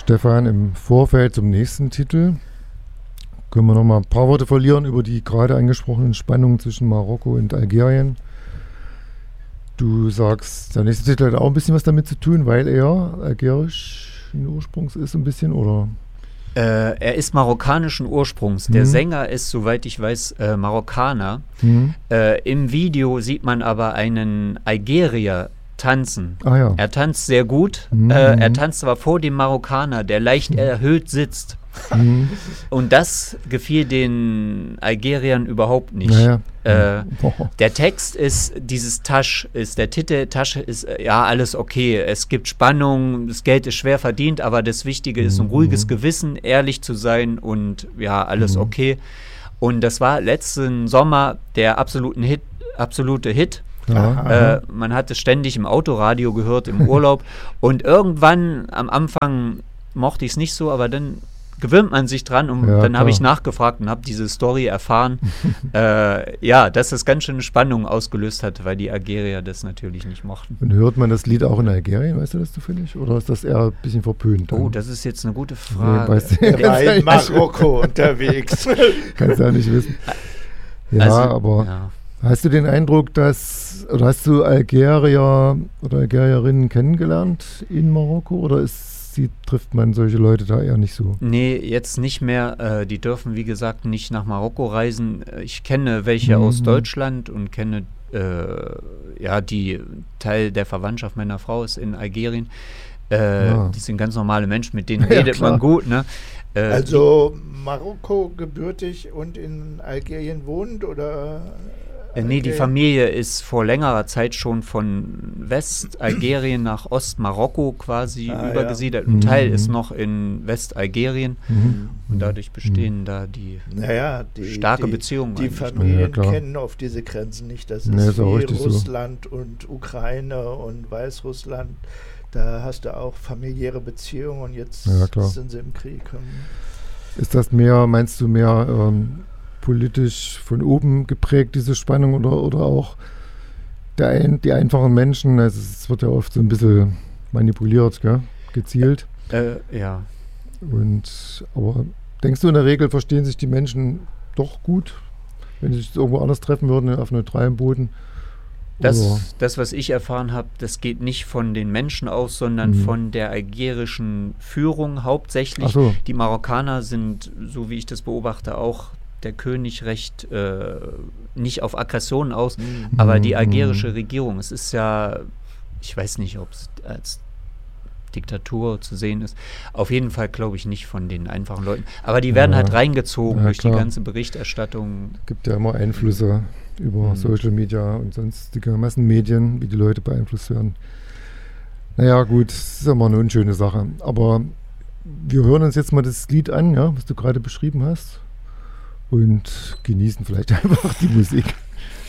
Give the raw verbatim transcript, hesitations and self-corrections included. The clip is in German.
Stefan, im Vorfeld zum nächsten Titel können wir noch mal ein paar Worte verlieren über die gerade angesprochenen Spannungen zwischen Marokko und Algerien. Du sagst, der nächste Titel hat auch ein bisschen was damit zu tun, weil er algerischen Ursprungs ist ein bisschen, oder? Äh, er ist marokkanischen Ursprungs. Der Mhm. Sänger ist, soweit ich weiß, äh, Marokkaner. Mhm. Äh, Im Video sieht man aber einen Algerier tanzen. Ah ja. Er tanzt sehr gut. Mhm. Äh, er tanzt aber vor dem Marokkaner, der leicht erhöht sitzt. Mhm. Und das gefiel den Algeriern überhaupt nicht. Naja. Äh, Boah. der Text ist, dieses Tasch ist, der Titel Tasch ist, äh, ja, alles okay. Es gibt Spannung, das Geld ist schwer verdient, aber das Wichtige ist ein Mhm. ruhiges Gewissen, ehrlich zu sein und ja, alles Mhm. okay. Und das war letzten Sommer der absoluten Hit, absolute Hit. Ja. Äh, man hat es ständig im Autoradio gehört, im Urlaub. Und irgendwann am Anfang mochte ich es nicht so, aber dann gewöhnt man sich dran und Ja, dann habe klar. ich nachgefragt und habe diese Story erfahren, äh, ja, dass das ganz schöne Spannung ausgelöst hat, weil die Algerier das natürlich nicht mochten. Und hört man das Lied auch in Algerien, weißt du das zufällig? Oder ist das eher ein bisschen verpönt? Oh, dann? das ist jetzt eine gute Nee, Frage. weißt du, Er war in Marokko unterwegs. kannst du ja nicht wissen. Ja, Also, aber ja. hast du den Eindruck, dass, oder hast du Algerier oder Algerierinnen kennengelernt in Marokko, oder ist sie, trifft man solche Leute da eher nicht so? Nee, jetzt nicht mehr. Äh, die dürfen, wie gesagt, nicht nach Marokko reisen. Äh, Ich kenne welche Mhm. aus Deutschland und kenne, äh, ja, die Teil der Verwandtschaft meiner Frau ist in Algerien. Äh, Ah. Die sind ganz normale Menschen, mit denen Ja, redet klar. man gut, ne? Äh, Also Marokko gebürtig und in Algerien wohnt, oder? Äh, nee, die Algerien? Familie ist vor längerer Zeit schon von Westalgerien nach Ostmarokko quasi Ah, ja. übergesiedelt. Ein Mhm. Teil ist noch in Westalgerien Mhm. und dadurch bestehen da die Naja, die, starke die, Beziehungen. Die eigentlich noch. Familien Ja, klar. kennen oft diese Grenzen nicht. Das Nee, ist, ist auch wie richtig so. Russland und Ukraine und Weißrussland. Da hast du auch familiäre Beziehungen und jetzt Ja, klar. sind sie im Krieg. Ist das mehr, meinst du, mehr ähm, politisch von oben geprägt, diese Spannung, oder, oder auch der ein, die einfachen Menschen? Also es wird ja oft so ein bisschen manipuliert, gell? Gezielt. Äh, ja. Und, aber denkst du, in der Regel verstehen sich die Menschen doch gut, wenn sie sich irgendwo anders treffen würden, auf neutralem Boden? Oder- Das, das, was ich erfahren habe, das geht nicht von den Menschen aus, sondern Mhm. von der algerischen Führung hauptsächlich. Ach so. Die Marokkaner sind, so wie ich das beobachte, auch der König recht äh, nicht auf Aggressionen aus, aber die Mhm. algerische Regierung, es ist ja, ich weiß nicht, ob es als Diktatur zu sehen ist, auf jeden Fall glaube ich nicht von den einfachen Leuten. Aber die werden Ja. halt reingezogen Ja, durch klar. die ganze Berichterstattung. Gibt ja immer Einflüsse über Mhm. Social Media und sonstige Massenmedien, wie die Leute beeinflusst werden. Naja, gut, das ist ja mal eine unschöne Sache. Aber wir hören uns jetzt mal das Lied an, ja, was du gerade beschrieben hast, und genießen vielleicht einfach die Musik.